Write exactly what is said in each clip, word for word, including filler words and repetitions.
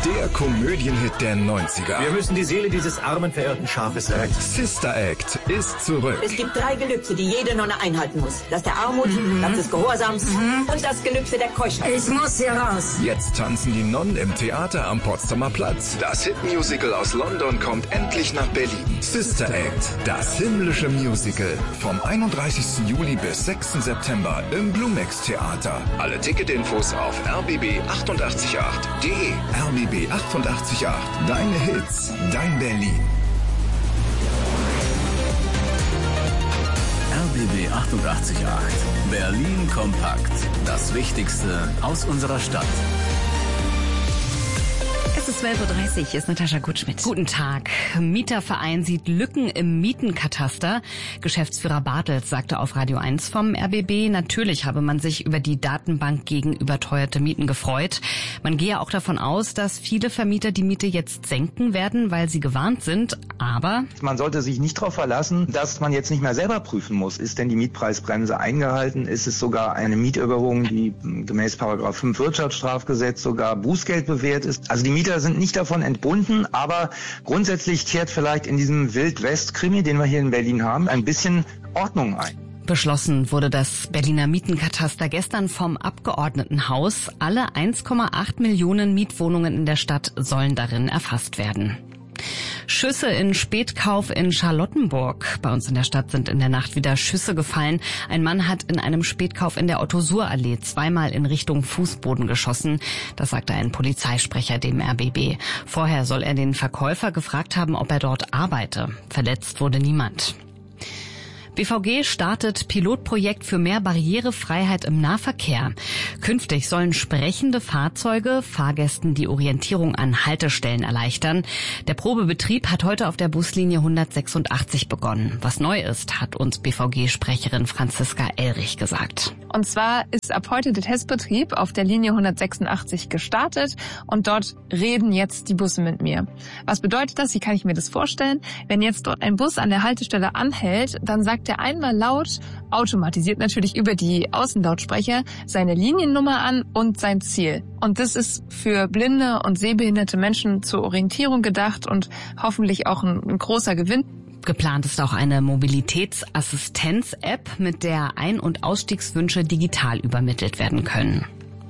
Der Komödienhit der neunziger. Wir müssen die Seele dieses armen, verirrten Schafes retten. Sister Act ist zurück. Es gibt drei Gelübde, die jede Nonne einhalten muss. Das der Armut, mhm. das des Gehorsams mhm. und das Gelübde der Keuschheit. Ich muss hier raus. Jetzt tanzen die Nonnen im Theater am Potsdamer Platz. Das Hitmusical aus London kommt endlich nach Berlin. Sister Act, das himmlische Musical. Vom einunddreißigsten Juli bis sechsten September im Blumex Theater. Alle Ticketinfos auf r b b acht acht acht punkt d e. R B B acht acht acht. Deine Hits, dein Berlin. R B B acht acht acht. Berlin kompakt. Das Wichtigste aus unserer Stadt. Es ist zwölf Uhr dreißig, hier ist Natascha Gutschmidt. Guten Tag. Mieterverein sieht Lücken im Mietenkataster. Geschäftsführer Bartels sagte auf Radio eins vom R B B, natürlich habe man sich über die Datenbank gegen überteuerte Mieten gefreut. Man gehe auch davon aus, dass viele Vermieter die Miete jetzt senken werden, weil sie gewarnt sind. Aber man sollte sich nicht darauf verlassen, dass man jetzt nicht mehr selber prüfen muss. Ist denn die Mietpreisbremse eingehalten? Ist es sogar eine Mieterhöhung, die gemäß Paragraph fünf Wirtschaftsstrafgesetz sogar Bußgeld bewährt ist? Also die Mieter sind nicht davon entbunden, aber grundsätzlich kehrt vielleicht in diesem Wild-West-Krimi, den wir hier in Berlin haben, ein bisschen Ordnung ein. Beschlossen wurde das Berliner Mietenkataster gestern vom Abgeordnetenhaus. Alle eins Komma acht Millionen Mietwohnungen in der Stadt sollen darin erfasst werden. Schüsse in Spätkauf in Charlottenburg. Bei uns in der Stadt sind in der Nacht wieder Schüsse gefallen. Ein Mann hat in einem Spätkauf in der Otto-Suhr-Allee zweimal in Richtung Fußboden geschossen. Das sagte ein Polizeisprecher dem R B B. Vorher soll er den Verkäufer gefragt haben, ob er dort arbeite. Verletzt wurde niemand. B V G startet Pilotprojekt für mehr Barrierefreiheit im Nahverkehr. Künftig sollen sprechende Fahrzeuge Fahrgästen die Orientierung an Haltestellen erleichtern. Der Probebetrieb hat heute auf der Buslinie hundertsechsundachtzig begonnen. Was neu ist, hat uns B V G-Sprecherin Franziska Elrich gesagt. Und zwar ist ab heute der Testbetrieb auf der Linie hundertsechsundachtzig gestartet und dort reden jetzt die Busse mit mir. Was bedeutet das? Wie kann ich mir das vorstellen? Wenn jetzt dort ein Bus an der Haltestelle anhält, dann sagt er einmal laut, automatisiert natürlich über die Außenlautsprecher, seine Liniennummer an und sein Ziel. Und das ist für blinde und sehbehinderte Menschen zur Orientierung gedacht und hoffentlich auch ein, ein großer Gewinn. Geplant ist auch eine Mobilitätsassistenz-App, mit der Ein- und Ausstiegswünsche digital übermittelt werden können.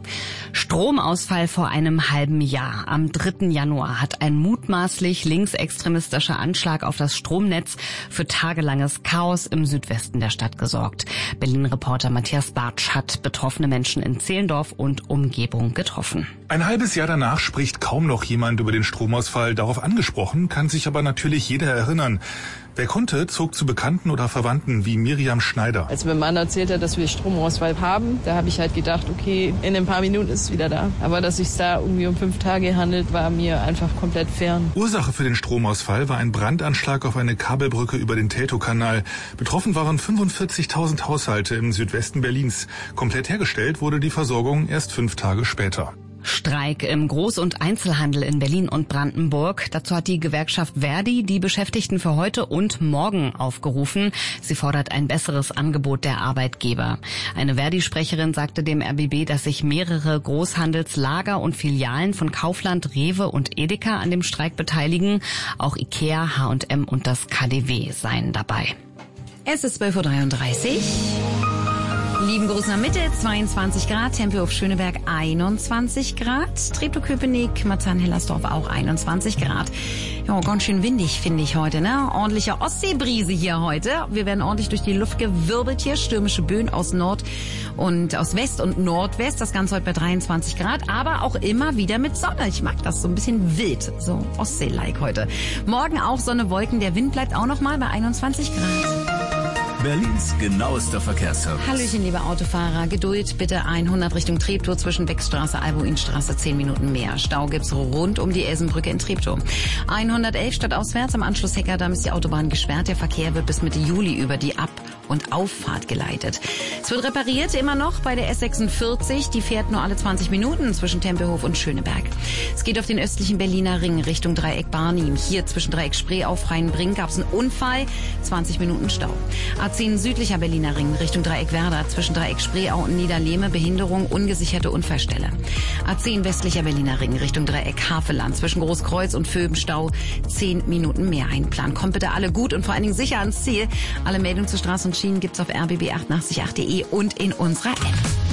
Stromausfall vor einem halben Jahr. Am dritten Januar hat ein mutmaßlich linksextremistischer Anschlag auf das Stromnetz für tagelanges Chaos im Südwesten der Stadt gesorgt. Berlin-Reporter Matthias Bartsch hat betroffene Menschen in Zehlendorf und Umgebung getroffen. Ein halbes Jahr danach spricht kaum noch jemand über den Stromausfall. Darauf angesprochen kann sich aber natürlich jeder erinnern. Wer konnte, zog zu Bekannten oder Verwandten wie Miriam Schneider. Als mein Mann erzählt hat, dass wir Stromausfall haben, da habe ich halt gedacht, okay, in ein paar Minuten ist es wieder da. Aber dass es sich da irgendwie um fünf Tage handelt, war mir einfach komplett fern. Ursache für den Stromausfall war ein Brandanschlag auf eine Kabelbrücke über den Teltow-Kanal. Betroffen waren fünfundvierzigtausend Haushalte im Südwesten Berlins. Komplett hergestellt wurde die Versorgung erst fünf Tage später. Streik im Groß- und Einzelhandel in Berlin und Brandenburg. Dazu hat die Gewerkschaft Verdi die Beschäftigten für heute und morgen aufgerufen. Sie fordert ein besseres Angebot der Arbeitgeber. Eine Verdi-Sprecherin sagte dem R B B, dass sich mehrere Großhandelslager und Filialen von Kaufland, Rewe und Edeka an dem Streik beteiligen. Auch Ikea, H und M und das K D W seien dabei. Es ist zwölf Uhr dreiunddreißig. Lieben Gruß nach Mitte, zweiundzwanzig Grad, Tempel auf Schöneberg einundzwanzig Grad, Treptow-Köpenick, Marzahn-Hellersdorf auch einundzwanzig Grad. Ja, ganz schön windig finde ich heute, ne? Ordentliche Ostseebrise hier heute. Wir werden ordentlich durch die Luft gewirbelt hier, stürmische Böen aus Nord und aus West und Nordwest. Das Ganze heute bei dreiundzwanzig Grad, aber auch immer wieder mit Sonne. Ich mag das so ein bisschen wild, so Ostsee-like heute. Morgen auch Sonne, Wolken, der Wind bleibt auch noch mal bei einundzwanzig Grad. Berlins genauester Verkehrsservice. Hallöchen, liebe Autofahrer. Geduld, bitte hundert Richtung Treptow zwischen Beckstraße, Albuinstraße, zehn Minuten mehr. Stau gibt's rund um die Elsenbrücke in Treptow. hundertelf stadtauswärts am Anschluss Heckerdamm ist die Autobahn gesperrt. Der Verkehr wird bis Mitte Juli über die Ab- und Auffahrt geleitet. Es wird repariert immer noch bei der S sechsundvierzig. Die fährt nur alle zwanzig Minuten zwischen Tempelhof und Schöneberg. Es geht auf den östlichen Berliner Ring Richtung Dreieck Barnim. Hier zwischen Dreieck Spree auf Freienbrink gab es einen Unfall. zwanzig Minuten Stau. A zehn südlicher Berliner Ring Richtung Dreieck Werder. Zwischen Dreieck Spreeau und Niederlehme Behinderung, ungesicherte Unfallstelle. A zehn westlicher Berliner Ring Richtung Dreieck Haveland. Zwischen Großkreuz und Vöbenstau zehn Minuten mehr einplanen. Kommt bitte alle gut und vor allen Dingen sicher ans Ziel. Alle Meldungen zu Straßen und Schienen gibt's auf r b b achtundachtzig punkt acht punkt de und in unserer App.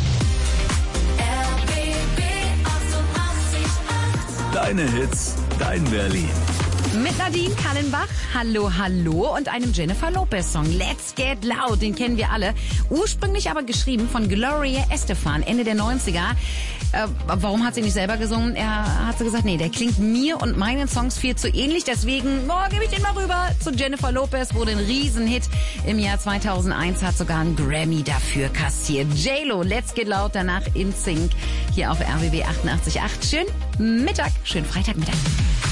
Deine Hits, dein Berlin. Mit Nadine Kallenbach, hallo, hallo, und einem Jennifer Lopez-Song, Let's Get Loud, den kennen wir alle. Ursprünglich aber geschrieben von Gloria Estefan, Ende der neunziger. Äh, warum hat sie nicht selber gesungen? Er hat sie gesagt, nee, der klingt mir und meinen Songs viel zu ähnlich, deswegen oh, gebe ich den mal rüber zu Jennifer Lopez, wurde ein Riesenhit im Jahr zweitausendeins, hat sogar einen Grammy dafür kassiert. J-Lo, Let's Get Loud, danach In Sync, hier auf R B B achtundachtzig Komma acht. Schönen Mittag, schönen Freitagmittag.